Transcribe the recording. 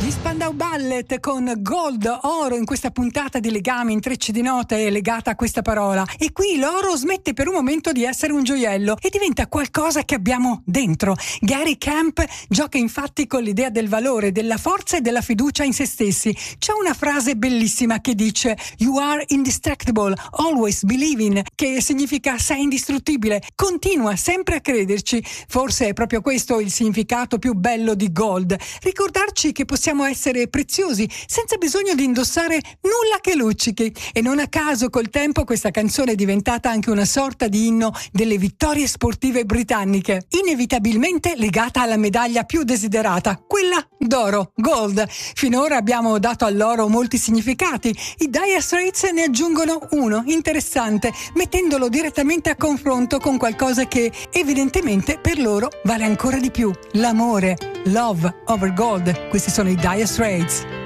Spandau Ballet con Gold, oro, in questa puntata di Legami, intrecci di note è legata a questa parola. E qui l'oro smette per un momento di essere un gioiello e diventa qualcosa che abbiamo dentro. Gary Kemp gioca infatti con l'idea del valore, della forza e della fiducia in se stessi. C'è una frase bellissima che dice "You are indestructible, always believing", che significa sei indistruttibile, continua sempre a crederci. Forse è proprio questo il significato più bello di Gold. Ricordarci che possiamo essere preziosi senza bisogno di indossare nulla che luccichi. E non a caso col tempo questa canzone è diventata anche una sorta di inno delle vittorie sportive britanniche, inevitabilmente legata alla medaglia più desiderata, quella d'oro, Gold. Finora abbiamo dato all'oro molti significati. I Dire Straits ne aggiungono uno interessante, mettendolo direttamente a confronto con qualcosa che evidentemente per loro vale ancora di più: l'amore. Love over Gold. Questi sono i Dire Straits.